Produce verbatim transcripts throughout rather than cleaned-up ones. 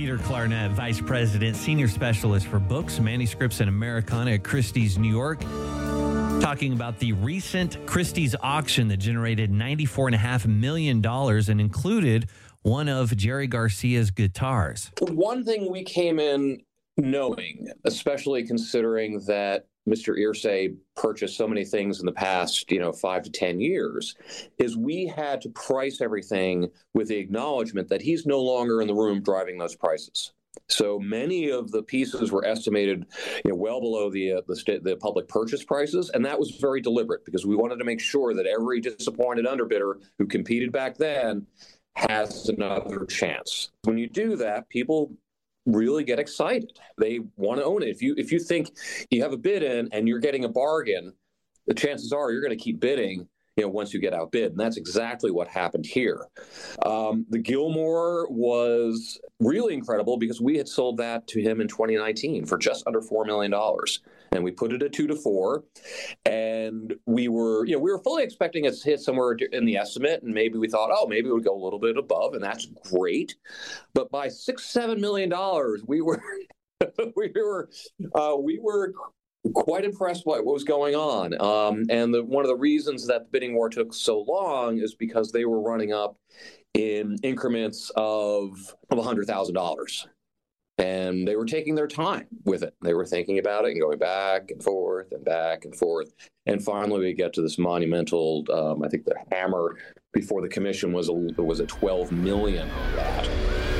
Peter Clarnett, Vice President, Senior Specialist for Books, Manuscripts, and Americana at Christie's, New York, talking about the recent Christie's auction that generated ninety-four point five million dollars and included one of Jerry Garcia's guitars. One thing we came in knowing, especially considering that Mister Irsay purchased so many things in the past, you know, five to ten years, is we had to price everything with the acknowledgement that he's no longer in the room driving those prices. So many of the pieces were estimated, you know, well below the uh, the, st- the public purchase prices, and that was very deliberate because we wanted to make sure that every disappointed underbidder who competed back then has another chance. When you do that, people really get excited. They want to own it. If you if you think you have a bid in and you're getting a bargain, the chances are you're going to keep bidding, you know, once you get outbid. And that's exactly what happened here. Um, the Gilmore was really incredible because we had sold that to him in twenty nineteen for just under four million dollars. And we put it at two to four. And we were, you know, we were fully expecting it to hit somewhere in the estimate. And maybe we thought, oh, maybe it would go a little bit above. And that's great. But by six, seven million dollars, we were, we were, uh, we were quite impressed by what was going on. Um, and the, one of the reasons that the bidding war took so long is because they were running up in increments of, of one hundred thousand dollars. And they were taking their time with it. They were thinking about it and going back and forth and back and forth. And finally, we get to this monumental, um, I think the hammer before the commission was a, was at twelve million dollars on that.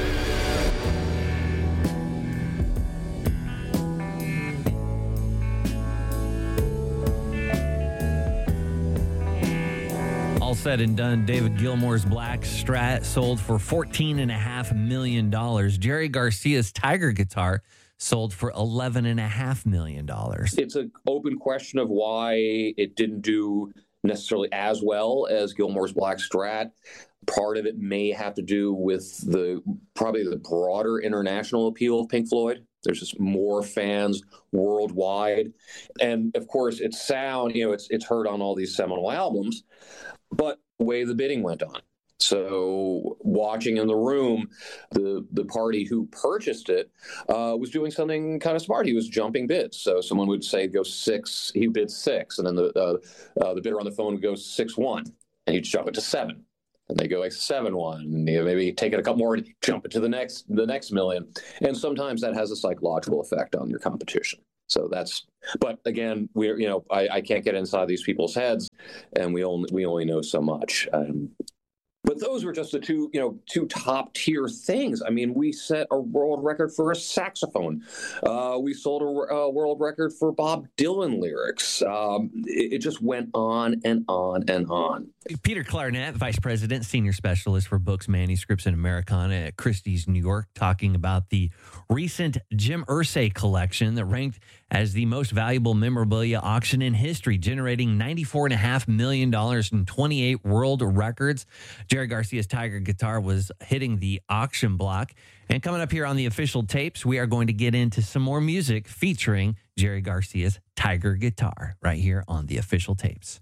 All said and done, David Gilmour's Black Strat sold for fourteen point five million dollars. Jerry Garcia's Tiger guitar sold for eleven point five million dollars. It's an open question of why it didn't do necessarily as well as Gilmour's Black Strat. Part of it may have to do with the probably the broader international appeal of Pink Floyd. There's just more fans worldwide. And of course, its sound, you know, it's it's heard on all these seminal albums, but the way the bidding went on. So watching in the room, the the party who purchased it uh, was doing something kind of smart. He was jumping bids. So someone would say go six, he bid six, and then the uh, uh, the bidder on the phone would go six one, and he'd jump it to seven. And they go like seven one, and you know, maybe take it a couple more and jump it to the next the next million. And sometimes that has a psychological effect on your competition. So that's, but again, we're, you know, I, I can't get inside these people's heads, and we only we only know so much. Um, but those were just the two, you know, two top tier things. I mean, we set a world record for a saxophone. Uh, we sold a, a world record for Bob Dylan lyrics. Um, it, it just went on and on and on. Peter Clarnett, Vice President, Senior Specialist for Books, Manuscripts, and Americana at Christie's, New York, talking about the recent Jim Irsay collection that ranked as the most valuable memorabilia auction in history, generating ninety-four point five million dollars in twenty-eight world records. Jerry Garcia's Tiger guitar was hitting the auction block. And coming up here on the official tapes, we are going to get into some more music featuring Jerry Garcia's Tiger guitar right here on the official tapes.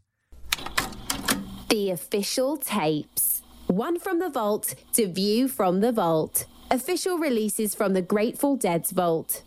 The official tapes. One from the vault to view from the vault. Official releases from the Grateful Dead's vault.